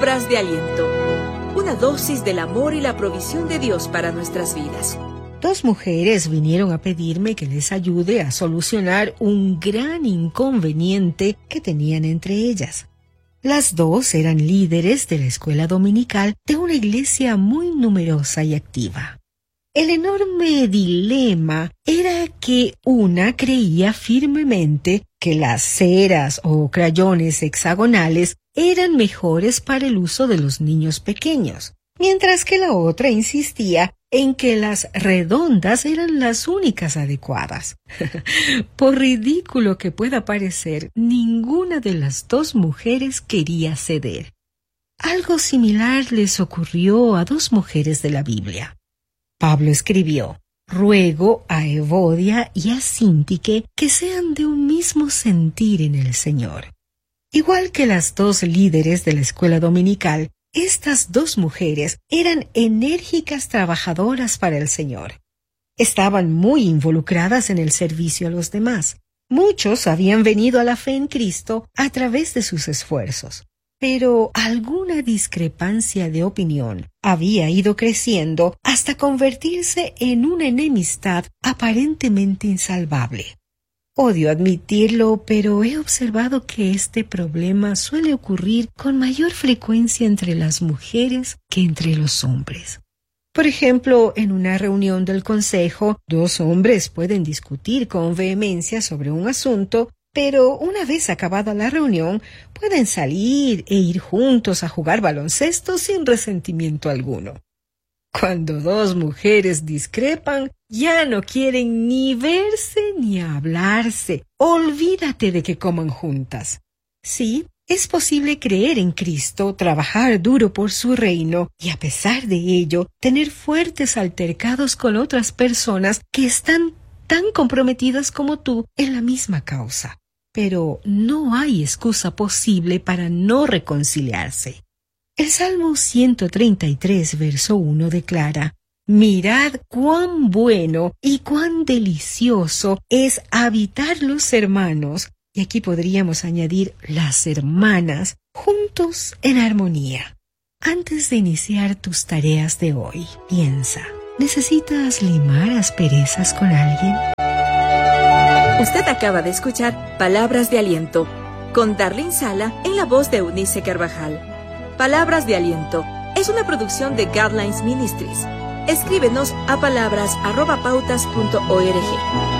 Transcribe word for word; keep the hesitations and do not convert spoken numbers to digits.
Palabras de aliento. Una dosis del amor y la provisión de Dios para nuestras vidas. Dos mujeres vinieron a pedirme que les ayude a solucionar un gran inconveniente que tenían entre ellas. Las dos eran líderes de la escuela dominical de una iglesia muy numerosa y activa. El enorme dilema era que una creía firmemente que las ceras o crayones hexagonales eran mejores para el uso de los niños pequeños, mientras que la otra insistía en que las redondas eran las únicas adecuadas. Por ridículo que pueda parecer, ninguna de las dos mujeres quería ceder. Algo similar les ocurrió a dos mujeres de la Biblia. Pablo escribió: «Ruego a Evodia y a Síntique que sean de un mismo sentir en el Señor». Igual que las dos líderes de la escuela dominical, estas dos mujeres eran enérgicas trabajadoras para el Señor. Estaban muy involucradas en el servicio a los demás. Muchos habían venido a la fe en Cristo a través de sus esfuerzos, pero alguna discrepancia de opinión había ido creciendo hasta convertirse en una enemistad aparentemente insalvable. Odio admitirlo, pero he observado que este problema suele ocurrir con mayor frecuencia entre las mujeres que entre los hombres. Por ejemplo, en una reunión del consejo, dos hombres pueden discutir con vehemencia sobre un asunto, pero una vez acabada la reunión, pueden salir e ir juntos a jugar baloncesto sin resentimiento alguno. Cuando dos mujeres discrepan, ya no quieren ni verse ni hablarse. Olvídate de que coman juntas. Sí, es posible creer en Cristo, trabajar duro por su reino y a pesar de ello, tener fuertes altercados con otras personas que están tan comprometidas como tú en la misma causa. Pero no hay excusa posible para no reconciliarse. El Salmo ciento treinta y tres, verso uno declara: «Mirad cuán bueno y cuán delicioso es habitar los hermanos», y aquí podríamos añadir las hermanas, juntos en armonía. Antes de iniciar tus tareas de hoy, piensa, ¿necesitas limar asperezas con alguien? Usted acaba de escuchar Palabras de Aliento, con Darlene Sala en la voz de Eunice Carvajal. Palabras de Aliento es una producción de Guidelines Ministries. Escríbenos a palabras arroba pautas punto org.